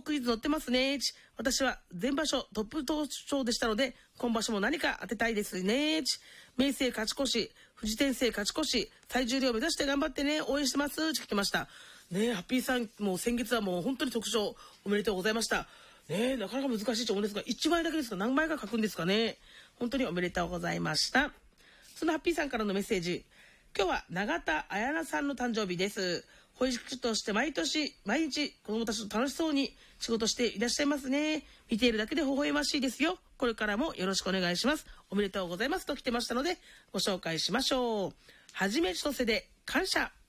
クイズ載ってますね。私は前場所トップ投手でしたので、今場所も何か当てたいですね。明生勝ち越し、富士天星勝ち越し、最重量目指して頑張ってね。応援してます。聞きました。ね、ハッピーさん、もう先月はもう本当に特賞おめでとうございました。ね、なかなか難しいと思うんですが、1枚だけですか？何枚か書くんですかね。本当におめでとうございました。そのハッピーさんからのメッセージ。今日は永田彩菜さんの誕生日です。保育士として毎日子供たちと楽しそうに仕事していらっしゃいますね。見ているだけで微笑ましいですよ。これからもよろしくお願いします。おめでとうございますと来てましたのでご紹介しましょう。はじめ千歳で感謝。